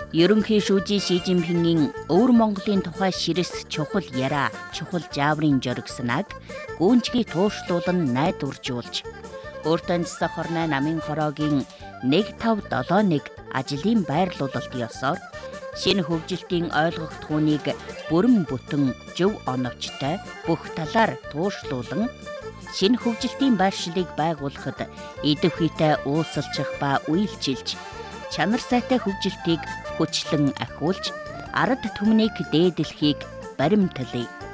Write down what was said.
Ерөнхий шүүжийн Ши Жинпингийн өвөр Монголын тухай ширэс чухал яриа, чухал жааврын жоригснаг гүнжгийг тууршлуулан найдваржуулж, өөртөө нисэх хорноо намын хороогийн 1571 ажлын байрлуулалт ёсоор шинэ хөгжилтийн ойлгогдох хүнийг бүрэн бүтэн зөв оновчтой бүх талаар тууршлуулан шинэ хөгжилтийн байршлыг байгуулахад идэвхийтэй уулсалчих ба үйлчилж, чанар сайтай хөгжилтийг хүчлэн ахиулж, ард түмнийг дээдлэхийг баримтлая.